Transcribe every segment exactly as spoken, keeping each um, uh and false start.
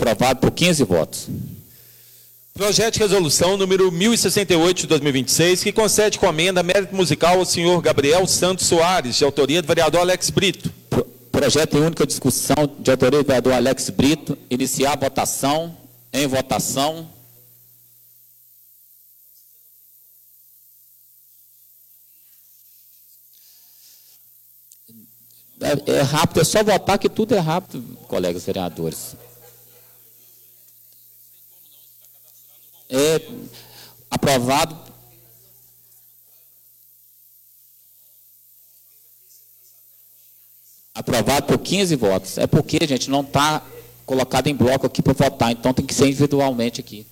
Aprovado por quinze votos. Projeto de resolução número mil e sessenta e oito de dois mil e vinte e seis, que concede comenda mérito musical ao senhor Gabriel Santos Soares, de autoria do vereador Alex Brito. Pro, projeto em única discussão, de autoria do vereador Alex Brito. Iniciar a votação. Em votação. É, é rápido, é só votar que tudo é rápido, colegas vereadores. É aprovado. Aprovado por quinze votos. É porque, gente, não está colocado em bloco aqui para votar, então tem que ser individualmente aqui.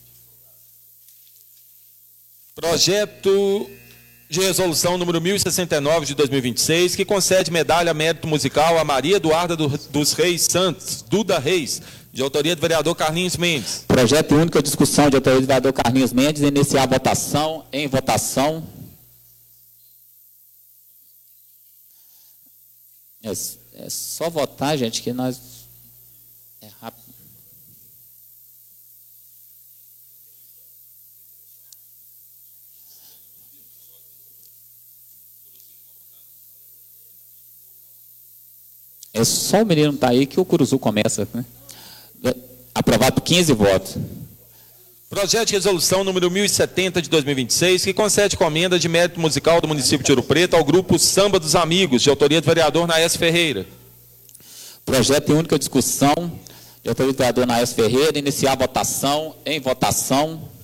Projeto de resolução número mil e sessenta e nove de dois mil e vinte e seis, que concede medalha mérito musical a Maria Eduarda dos Reis Santos, Duda Reis, de autoria do vereador Carlinhos Mendes. Projeto em única discussão, de autoria do vereador Carlinhos Mendes. Iniciar a votação. Em votação. É, é só votar, gente, que nós... É rápido. É só o menino estar aí que o Curuzu começa, né? Aprovado por quinze votos. Projeto de resolução número mil e setenta de dois mil e vinte e seis, que concede comenda de mérito musical do município de Ouro Preto ao grupo Samba dos Amigos, de autoria do vereador Naes Ferreira. Projeto em única discussão, de autoria do vereador Naes Ferreira. Iniciar a votação. Em votação.